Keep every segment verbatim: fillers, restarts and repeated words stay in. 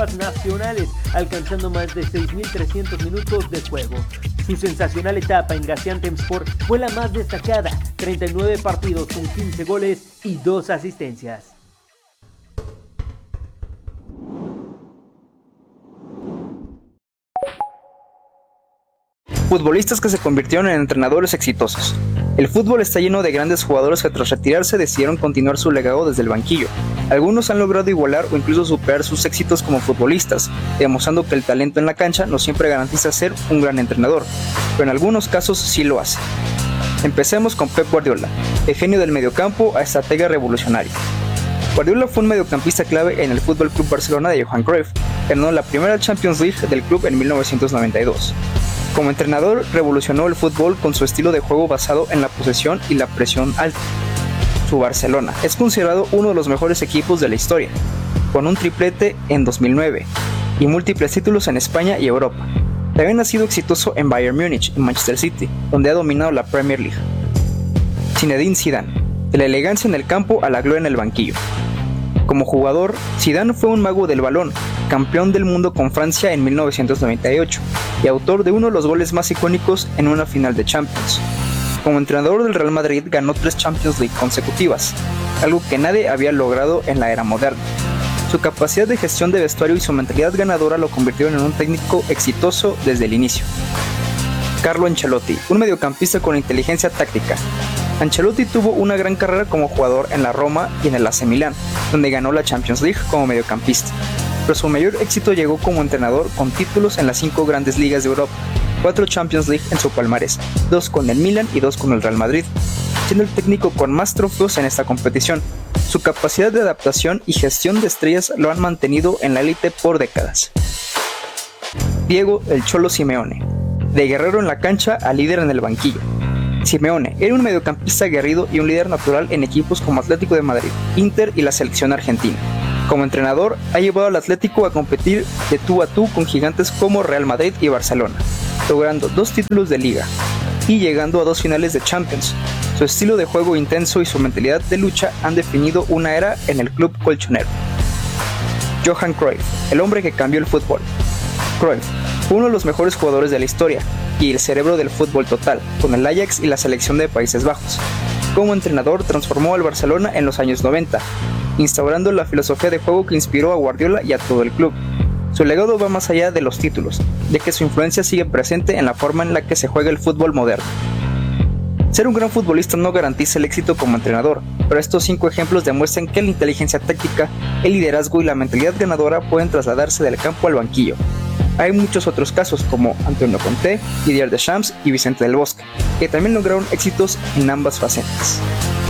ligas nacionales, alcanzando más de seis mil trescientos minutos de juego. Su sensacional etapa en Gaziantepspor fue la más destacada, treinta y nueve partidos con quince goles y dos asistencias. Futbolistas que se convirtieron en entrenadores exitosos. El fútbol está lleno de grandes jugadores que tras retirarse decidieron continuar su legado desde el banquillo. Algunos han logrado igualar o incluso superar sus éxitos como futbolistas, demostrando que el talento en la cancha no siempre garantiza ser un gran entrenador, pero en algunos casos sí lo hace. Empecemos con Pep Guardiola, el genio del mediocampo a estratega revolucionario. Guardiola fue un mediocampista clave en el F C Barcelona de Johan Cruyff, ganando la primera Champions League del club en mil novecientos noventa y dos. Como entrenador, revolucionó el fútbol con su estilo de juego basado en la posesión y la presión alta. Su Barcelona es considerado uno de los mejores equipos de la historia, con un triplete en dos mil nueve y múltiples títulos en España y Europa. También ha sido exitoso en Bayern Múnich y Manchester City, donde ha dominado la Premier League. Zinedine Zidane, de la elegancia en el campo a la gloria en el banquillo. Como jugador, Zidane fue un mago del balón, campeón del mundo con Francia en mil novecientos noventa y ocho y autor de uno de los goles más icónicos en una final de Champions. Como entrenador del Real Madrid ganó tres Champions League consecutivas, algo que nadie había logrado en la era moderna. Su capacidad de gestión de vestuario y su mentalidad ganadora lo convirtieron en un técnico exitoso desde el inicio. Carlo Ancelotti, un mediocampista con inteligencia táctica. Ancelotti tuvo una gran carrera como jugador en la Roma y en el A C Milán, donde ganó la Champions League como mediocampista. Pero su mayor éxito llegó como entrenador con títulos en las cinco grandes ligas de Europa, cuatro Champions League en su palmarés, dos con el Milan y dos con el Real Madrid, siendo el técnico con más trofeos en esta competición. Su capacidad de adaptación y gestión de estrellas lo han mantenido en la élite por décadas. Diego El Cholo Simeone, de guerrero en la cancha a líder en el banquillo. Simeone era un mediocampista aguerrido y un líder natural en equipos como Atlético de Madrid, Inter y la selección argentina. Como entrenador, ha llevado al Atlético a competir de tú a tú con gigantes como Real Madrid y Barcelona, logrando dos títulos de liga y llegando a dos finales de Champions. Su estilo de juego intenso y su mentalidad de lucha han definido una era en el club colchonero. Johan Cruyff, el hombre que cambió el fútbol. Cruyff fue uno de los mejores jugadores de la historia y el cerebro del fútbol total, con el Ajax y la selección de Países Bajos. Como entrenador transformó al Barcelona en los años noventa, instaurando la filosofía de juego que inspiró a Guardiola y a todo el club. Su legado va más allá de los títulos, ya que su influencia sigue presente en la forma en la que se juega el fútbol moderno. Ser un gran futbolista no garantiza el éxito como entrenador, pero estos cinco ejemplos demuestran que la inteligencia táctica, el liderazgo y la mentalidad ganadora pueden trasladarse del campo al banquillo. Hay muchos otros casos como Antonio Conte, Didier Deschamps y Vicente del Bosque, que también lograron éxitos en ambas facetas.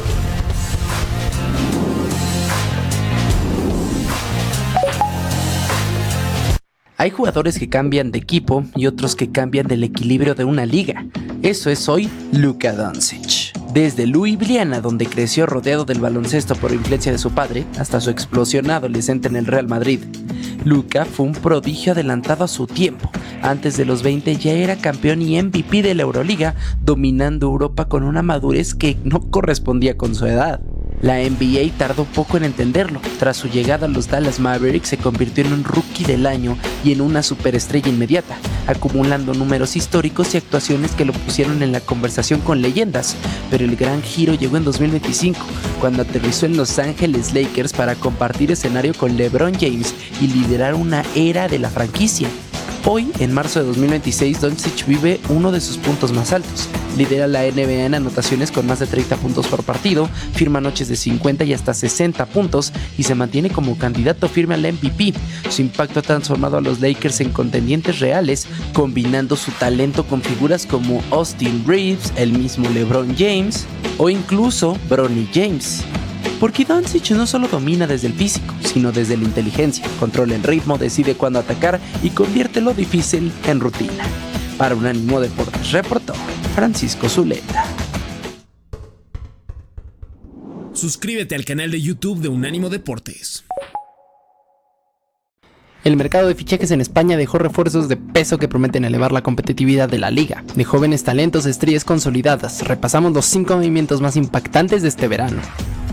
Hay jugadores que cambian de equipo y otros que cambian del equilibrio de una liga. Eso es hoy Luka Doncic. Desde Ljubljana, donde creció rodeado del baloncesto por influencia de su padre, hasta su explosión adolescente en el Real Madrid, Luka fue un prodigio adelantado a su tiempo. Antes de los veinte ya era campeón y M V P de la Euroliga, dominando Europa con una madurez que no correspondía con su edad. La N B A tardó poco en entenderlo. Tras su llegada a los Dallas Mavericks se convirtió en un rookie del año y en una superestrella inmediata, acumulando números históricos y actuaciones que lo pusieron en la conversación con leyendas. Pero el gran giro llegó en dos mil veinticinco, cuando aterrizó en Los Ángeles Lakers para compartir escenario con LeBron James y liderar una era de la franquicia. Hoy, en marzo de dos mil veintiséis, Doncic vive uno de sus puntos más altos. Lidera la N B A en anotaciones con más de treinta puntos por partido, firma noches de cincuenta y hasta sesenta puntos y se mantiene como candidato firme al M V P. Su impacto ha transformado a los Lakers en contendientes reales, combinando su talento con figuras como Austin Reeves, el mismo LeBron James o incluso Bronny James. Porque Doncic no solo domina desde el físico, sino desde la inteligencia, controla el ritmo, decide cuándo atacar y convierte lo difícil en rutina. Para Unánimo Deportes reportó Francisco Zuleta. Suscríbete al canal de YouTube de Unánimo Deportes. El mercado de fichajes en España dejó refuerzos de peso que prometen elevar la competitividad de la liga. De jóvenes talentos, estrellas consolidadas, repasamos los cinco movimientos más impactantes de este verano.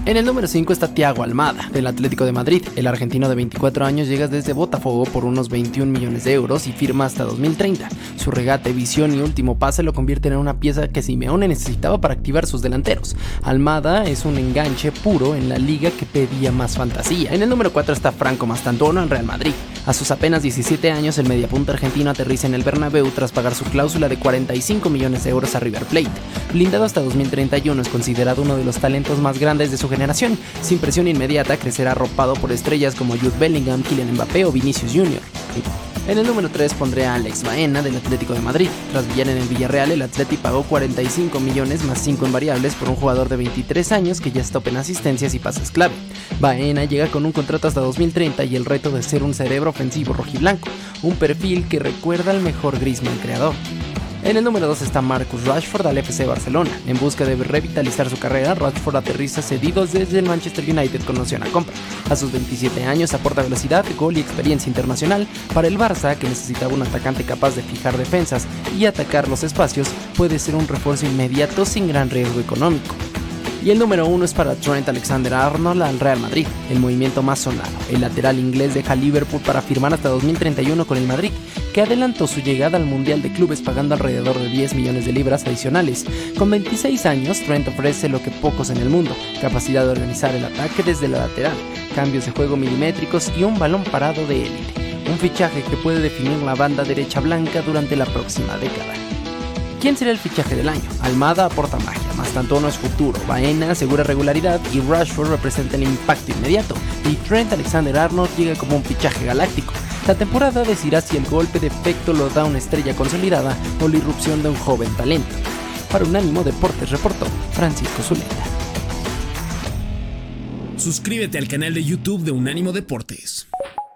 En el número cinco está Thiago Almada, del Atlético de Madrid. El argentino de veinticuatro años llega desde Botafogo por unos veintiún millones de euros y firma hasta dos mil treinta. Su regate, visión y último pase lo convierten en una pieza que Simeone necesitaba para activar sus delanteros. Almada es un enganche puro en la liga que pedía más fantasía. En el número cuatro está Franco Mastantuono en Real Madrid. A sus apenas diecisiete años, el mediapunta argentino aterriza en el Bernabéu tras pagar su cláusula de cuarenta y cinco millones de euros a River Plate. Blindado hasta dos mil treinta y uno, es considerado uno de los talentos más grandes de su generación. Sin presión inmediata, crecerá arropado por estrellas como Jude Bellingham, Kylian Mbappé o Vinicius junior En el número tres pondré a Alex Baena del Atlético de Madrid. Tras brillar en el Villarreal, el Atleti pagó cuarenta y cinco millones más cinco en variables por un jugador de veintitrés años que ya está en asistencias y pases clave. Baena llega con un contrato hasta dos mil treinta y el reto de ser un cerebro ofensivo rojiblanco, un perfil que recuerda al mejor Griezmann creador. En el número dos está Marcus Rashford al F C Barcelona. En busca de revitalizar su carrera, Rashford aterriza cedido desde el Manchester United con opción a compra. A sus veintisiete años aporta velocidad, gol y experiencia internacional. Para el Barça, que necesitaba un atacante capaz de fijar defensas y atacar los espacios, puede ser un refuerzo inmediato sin gran riesgo económico. Y el número uno es para Trent Alexander-Arnold al Real Madrid, el movimiento más sonado. El lateral inglés deja Liverpool para firmar hasta dos mil treinta y uno con el Madrid, que adelantó su llegada al Mundial de Clubes pagando alrededor de diez millones de libras adicionales. Con veintiséis años, Trent ofrece lo que pocos en el mundo: capacidad de organizar el ataque desde la lateral, cambios de juego milimétricos y un balón parado de élite. Un fichaje que puede definir la banda derecha blanca durante la próxima década. ¿Quién será el fichaje del año? Almada aporta magia, Mastantuono es futuro, Baena asegura regularidad y Rashford representa el impacto inmediato, y Trent Alexander-Arnold llega como un fichaje galáctico. La temporada decidirá si el golpe de efecto lo da una estrella consolidada o la irrupción de un joven talento. Para Unánimo Deportes reportó Francisco Zuleta. Suscríbete al canal de YouTube de Unánimo Deportes.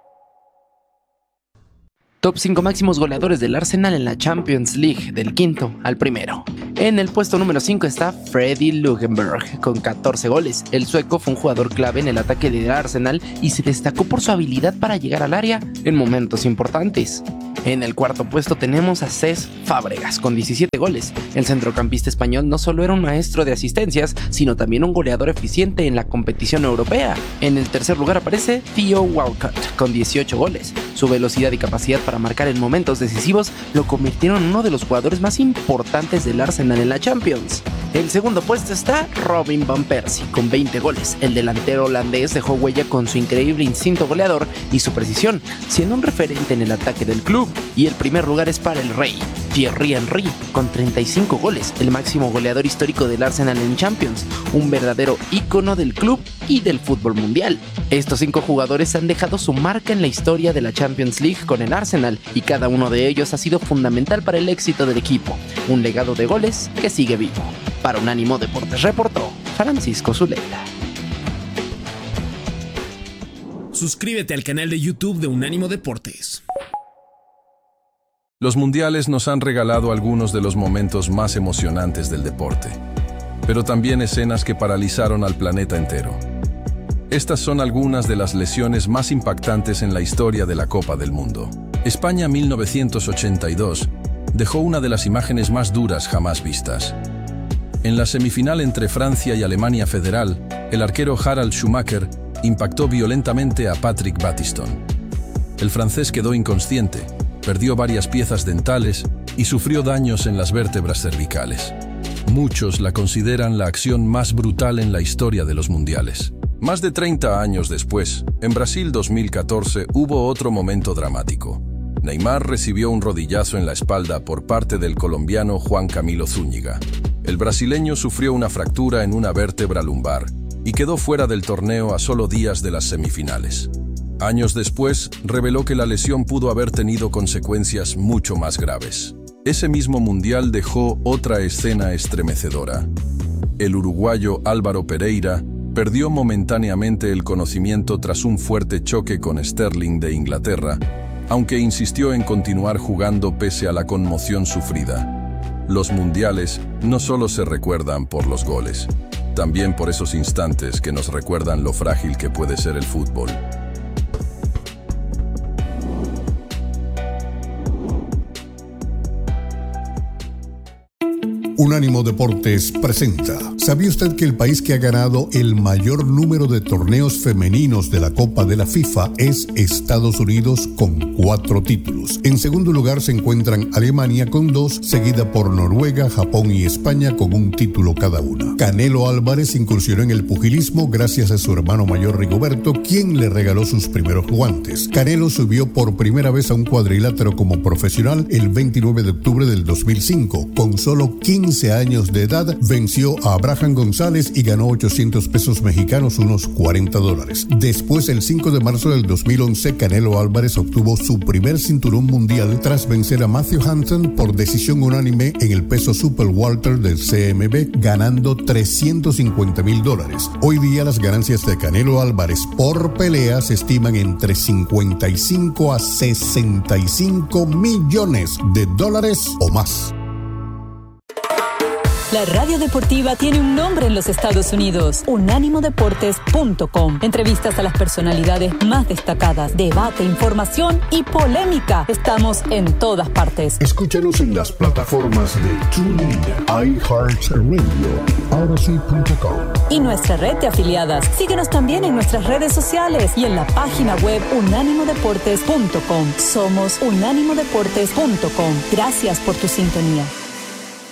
Top cinco máximos goleadores del Arsenal en la Champions League, del quinto al primero. En el puesto número cinco está Freddy Ljungberg con catorce goles. El sueco fue un jugador clave en el ataque del Arsenal y se destacó por su habilidad para llegar al área en momentos importantes. En el cuarto puesto tenemos a Cesc Fábregas con diecisiete goles. El centrocampista español no solo era un maestro de asistencias, sino también un goleador eficiente en la competición europea. En el tercer lugar aparece Theo Walcott con dieciocho goles. Su velocidad y capacidad para marcar en momentos decisivos lo convirtieron en uno de los jugadores más importantes del Arsenal en la Champions. El segundo puesto está Robin van Persie con veinte goles. El delantero holandés dejó huella con su increíble instinto goleador y su precisión, siendo un referente en el ataque del club. Y el primer lugar es para el rey, Thierry Henry, con treinta y cinco goles, el máximo goleador histórico del Arsenal en Champions, un verdadero ícono del club y del fútbol mundial. Estos cinco jugadores han dejado su marca en la historia de la Champions League con el Arsenal, y cada uno de ellos ha sido fundamental para el éxito del equipo, un legado de goles que sigue vivo. Para Unánimo Deportes reportó Francisco Zuleta. Suscríbete al canal de YouTube de Unánimo Deportes. Los mundiales nos han regalado algunos de los momentos más emocionantes del deporte, pero también escenas que paralizaron al planeta entero. Estas son algunas de las lesiones más impactantes en la historia de la Copa del Mundo. España mil novecientos ochenta y dos dejó una de las imágenes más duras jamás vistas. En la semifinal entre Francia y Alemania Federal, el arquero Harald Schumacher impactó violentamente a Patrick Battiston. El francés quedó inconsciente, perdió varias piezas dentales y sufrió daños en las vértebras cervicales. Muchos la consideran la acción más brutal en la historia de los mundiales. Más de treinta años después, en Brasil dos mil catorce, hubo otro momento dramático. Neymar recibió un rodillazo en la espalda por parte del colombiano Juan Camilo Zúñiga. El brasileño sufrió una fractura en una vértebra lumbar y quedó fuera del torneo a solo días de las semifinales. Años después, reveló que la lesión pudo haber tenido consecuencias mucho más graves. Ese mismo mundial dejó otra escena estremecedora. El uruguayo Álvaro Pereira perdió momentáneamente el conocimiento tras un fuerte choque con Sterling de Inglaterra, aunque insistió en continuar jugando pese a la conmoción sufrida. Los mundiales no solo se recuerdan por los goles, también por esos instantes que nos recuerdan lo frágil que puede ser el fútbol. Unánimo Deportes presenta. ¿Sabía usted que el país que ha ganado el mayor número de torneos femeninos de la Copa de la FIFA es Estados Unidos con cuatro títulos? En segundo lugar se encuentran Alemania con dos, seguida por Noruega, Japón y España con un título cada una. Canelo Álvarez incursionó en el pugilismo gracias a su hermano mayor Rigoberto, quien le regaló sus primeros guantes. Canelo subió por primera vez a un cuadrilátero como profesional el veintinueve de octubre del dos mil cinco. Con solo quince años de edad venció a Abraham González y ganó ochocientos pesos mexicanos, unos cuarenta dólares. Después, el cinco de marzo del dos mil once, Canelo Álvarez obtuvo su primer cinturón mundial tras vencer a Matthew Hunton por decisión unánime en el peso super welter del C M B, ganando trescientos cincuenta mil dólares. Hoy día las ganancias de Canelo Álvarez por pelea se estiman entre cincuenta y cinco a sesenta y cinco millones de dólares o más. La radio deportiva tiene un nombre en los Estados Unidos, unánimo deportes punto com. Entrevistas a las personalidades más destacadas, debate, información y polémica. Estamos en todas partes. Escúchanos en las plataformas de TuneIn, iHeartRadio y Odyssey punto com. Y nuestra red de afiliadas. Síguenos también en nuestras redes sociales y en la página web unánimo deportes punto com. Somos unánimo deportes punto com. Gracias por tu sintonía.